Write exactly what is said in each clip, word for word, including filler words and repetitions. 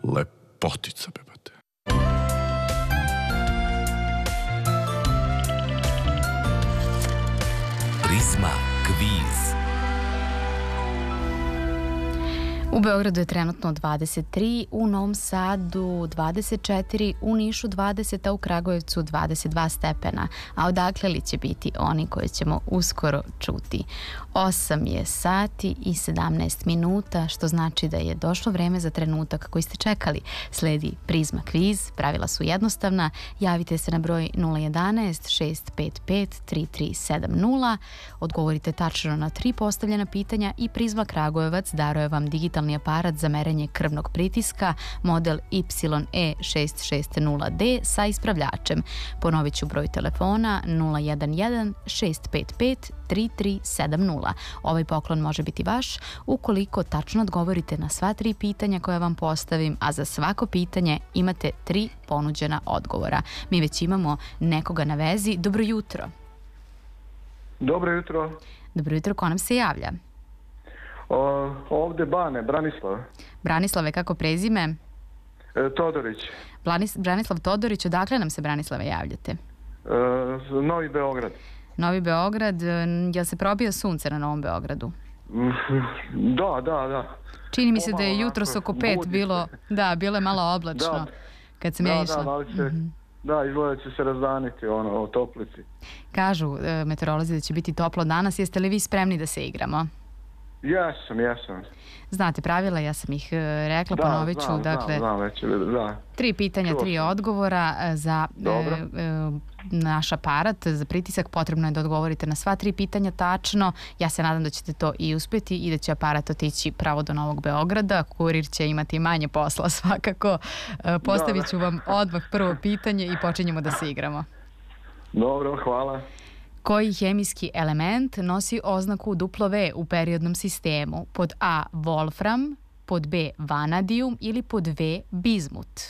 Lepotica, bebate. Prizma kviz. U Beogradu je trenutno dvadeset tri, u Novom Sadu dvadeset četiri, u Nišu dvadeset, a u Kragujevcu dvadeset dva stepena. A odakle li će biti oni koje ćemo uskoro čuti? osam je sati i sedamnaest minuta, što znači da je došlo vreme za trenutak koji ste čekali. Sledi Prizma kviz, pravila su jednostavna. Javite se na broj nula jedanaest šest pet pet tri tri sedam nula, odgovorite tačno na tri postavljena pitanja i Prizma Kragujevac daruje vam digitalni aparat za merenje krvnog pritiska model Y E šest šest nula D sa ispravljačem. Ponovit ću broj telefona nula jedan jedan šest pet pet tri tri sedam nula. Ovaj poklon može biti vaš ukoliko tačno odgovorite na sva tri pitanja koja vam postavim, a za svako pitanje imate tri ponuđena odgovora. Mi već imamo nekoga na vezi. Dobro jutro. Dobro jutro. Dobro jutro, ko nam se javlja? O, ovde Bane, Branislav. Branislave, kako prezime? E, Todorić. Blanis, Branislav Todorić, odakle nam se, Branislave, javljate? E, Novi Beograd. Novi Beograd, jel se probio sunce na Novom Beogradu? Da, da, da. Čini mi se da je jutros oko pet bilo, da, bilo je malo oblačno da, kad sam da, ja išla. Da, da, ali će, mm-hmm. da, izgleda će se razdaniti ono, o toplici. Kažu e, meteorolozi da će biti toplo danas, jeste li vi spremni da se igramo? Jesam, jesam. Znate pravila, ja sam ih rekla, da, ponovit ću. Znam, dakle, znam, već, da. Tri pitanja, Čuo tri sam. odgovora za e, e, naš aparat. Za pritisak potrebno je da odgovorite na sva tri pitanja tačno. Ja se nadam da ćete to i uspjeti i da će aparat otići pravo do Novog Beograda. Kurir će imati manje posla svakako. E, postavit ću vam odmah prvo pitanje i počinjemo da se igramo. Dobro, hvala. Koji hemijski element nosi oznaku duplo V u periodnom sistemu? Pod A wolfram, pod B vanadijum ili pod V bizmut?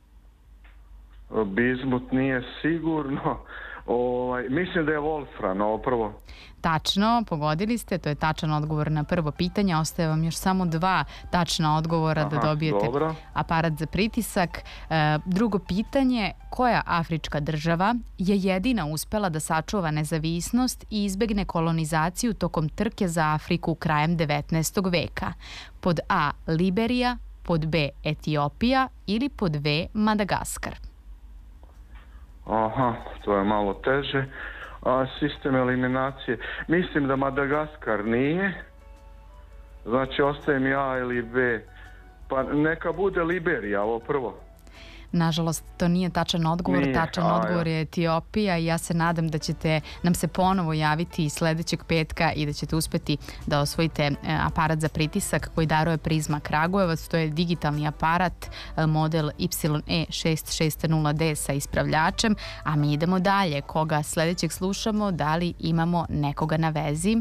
Bizmut nije sigurno. Ovaj, mislim da je Wolfram, ovo prvo. Tačno, pogodili ste, to je tačan odgovor na prvo pitanje. Ostaje vam još samo dva tačna odgovora. Aha, da dobijete dobro. Aparat za pritisak. E, drugo pitanje, koja afrička država je jedina uspela da sačuva nezavisnost i izbegne kolonizaciju tokom trke za Afriku krajem devetnaestog veka? Pod A Liberija, pod B Etiopija ili pod V Madagaskar? Aha, to je malo teže. A, sistem eliminacije. Mislim da Madagaskar nije. Znači, ostajem ja ili B. Pa neka bude Liberija, ovo prvo. Nažalost, to nije tačan odgovor. Nije, tačan a, odgovor je Etiopija i ja se nadam da ćete nam se ponovo javiti sljedećeg petka i da ćete uspjeti da osvojite aparat za pritisak koji daruje Prizma Kragujevac. To je digitalni aparat model Y E šest šest nula D sa ispravljačem. A mi idemo dalje. Koga sljedećeg slušamo? Da li imamo nekoga na vezi?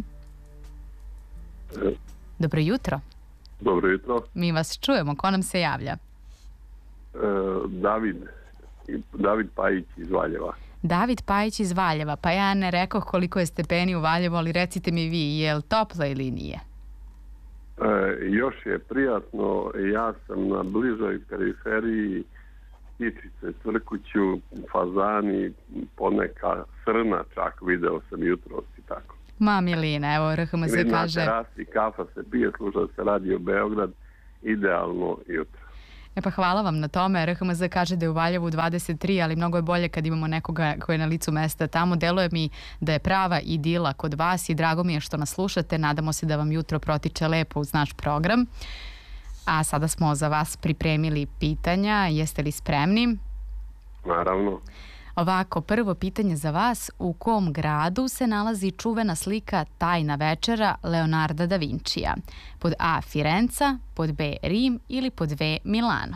Dobro jutro. Dobro jutro. Mi vas čujemo. Ko nam se javlja? David, David Pajić iz Valjeva. David Pajić iz Valjeva. Pa ja ne rekao koliko je stepeni u Valjevu, ali recite mi vi, je li toplo ili nije? E, još je prijatno. Ja sam na bližoj periferiji, Stičice, Crkuću, fazani, poneka srna čak video sam jutros i tako. Ma milina, evo R H M Z kaže... Na terasi, kafa se pije, sluša se radio Beograd, idealno jutro. E pa hvala vam na tome. R H M Z kaže da je u Valjevu dvadeset tri, ali mnogo je bolje kad imamo nekoga koji je na licu mesta tamo. Deluje mi da je prava idila kod vas i drago mi je što nas slušate. Nadamo se da vam jutro protiče lepo uz naš program. A sada smo za vas pripremili pitanja. Jeste li spremni? Naravno. Ovako, prvo pitanje za vas. U kom gradu se nalazi čuvena slika Tajna večera Leonarda da Vincija? Pod A Firenca, pod B Rim ili pod V Milano?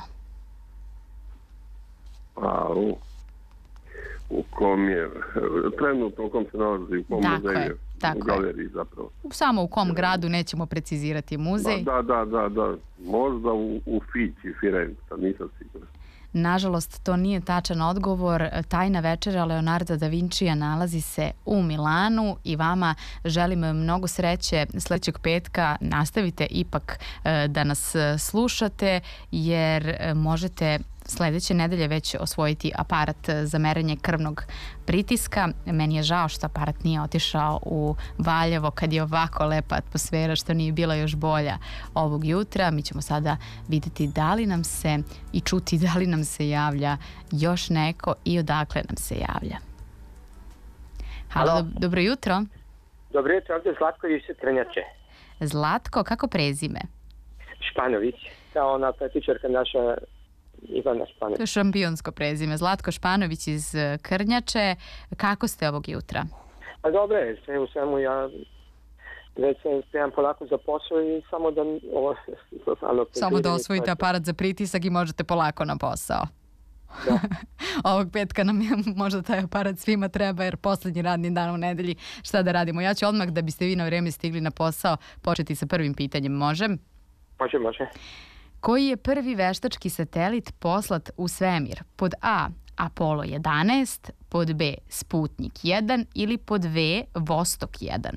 A, u, u kom je, trenutno u kom se nalazi, u kom muzeju? Tako u galeriji zapravo. Samo u kom gradu, nećemo precizirati muzej. Da, da, da, da. Možda u, u Fići, Firenca, nisam siguran. Nažalost, to nije tačan odgovor. Tajna večera Leonarda da Vincija nalazi se u Milanu i vama želim mnogo sreće sljedećeg petka. Nastavite ipak da nas slušate jer možete sljedeće nedelje već osvojiti aparat za merenje krvnog pritiska. Meni je žao što aparat nije otišao u Valjevo kad je ovako lepa atmosfera, što nije bila još bolja ovog jutra. Mi ćemo sada vidjeti da li nam se i čuti da li nam se javlja još neko i odakle nam se javlja. Halo, Halo. do- dobro jutro. Dobro jutro, ovdje je Zlatko iz Krnjače. Zlatko, kako prezime? Španović, kao ona petičarka naša Ivana To Španović. je šampionsko prezime. Zlatko Španović iz eh, Krnjače. Kako ste ovog jutra? Pa dobro je, sve u svemu ja već se spremam polako za posao i samo da ovo... Ono, Samo da osvojite aparat za pritisak i možete polako na posao. Da. Ovog petka nam je možda taj aparat svima treba jer posljednji radni dan u nedelji. Šta da radimo? Ja ću odmah da biste vi na vrijeme stigli na posao početi sa prvim pitanjem. Može? Može, može. Koji je prvi veštački satelit poslat u svemir? Pod A. Apollo jedanaest, pod B. Sputnik jedan ili pod V. Vostok jedan?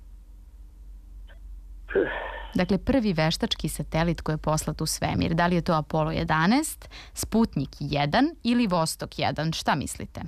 Dakle, prvi veštački satelit koji je poslat u svemir. Da li je to Apollo jedanaest, Sputnik jedan ili Vostok jedan? Šta mislite?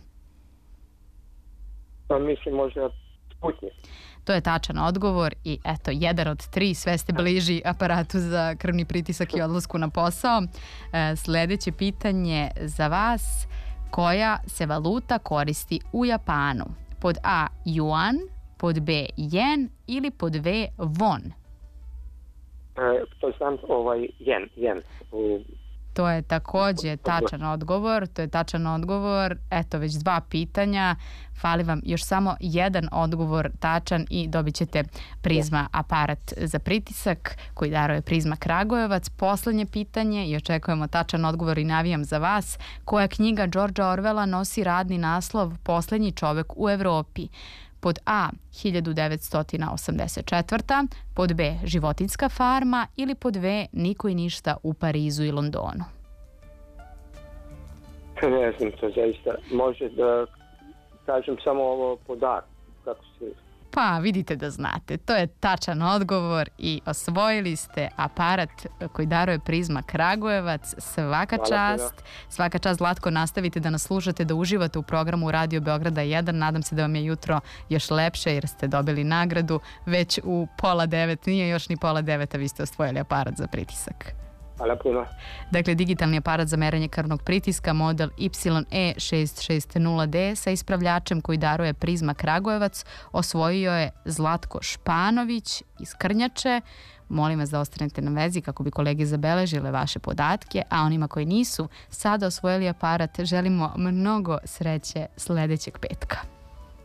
Pa mislim možda Sputnik. To je tačan odgovor i eto, jedan od tri, sve ste bliži aparatu za krvni pritisak i odlasku na posao. E, sljedeće pitanje za vas. Koja se valuta koristi u Japanu? Pod A. Yuan, pod B. Yen ili pod V. Won? E, to znam ovaj jen, jen. U, To je također tačan odgovor. To je tačan odgovor. Eto, već dva pitanja. Fali vam još samo jedan odgovor tačan i dobit ćete Prizma aparat za pritisak koji daruje Prizma Kragujevac. Posljednje pitanje i očekujemo tačan odgovor i navijam za vas. Koja knjiga Georgea Orwella nosi radni naslov Posljednji čovjek u Evropi? Pod A. hiljadu devetsto osamdeset četvrta. Pod B. Životinjska farma ili pod V. Niko i ništa u Parizu i Londonu? ne znam to zaista. Može da kažem samo ovo podatak. Kako se... Pa vidite da znate, to je tačan odgovor i osvojili ste aparat koji daruje Prizma Kragujevac. Svaka Hvala čast, puno. svaka čast. Zlatko, nastavite da nas slušate, da uživate u programu Radio Beograda jedan. Nadam se da vam je jutro još lepše jer ste dobili nagradu već u pola devet, nije još ni pola devet, a vi ste osvojili aparat za pritisak. Hvala puno. Dakle, digitalni aparat za merenje krvnog pritiska model Y E šest šest nula D sa ispravljačem koji daruje Prizma Kragujevac osvojio je Zlatko Španović iz Krnjače. Molim vas da ostanete na vezi kako bi kolege zabeležile vaše podatke, a onima koji nisu sada osvojili aparat želimo mnogo sreće sljedećeg petka.